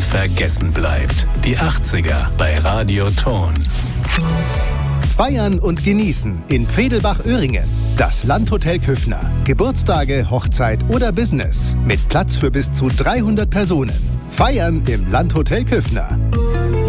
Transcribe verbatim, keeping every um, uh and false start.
vergessen bleibt. Die achtziger bei Radio Ton. Feiern und genießen in Pfedelbach-Öhringen. Das Landhotel Küffner. Geburtstage, Hochzeit oder Business. Mit Platz für bis zu dreihundert Personen. Feiern im Landhotel Küffner.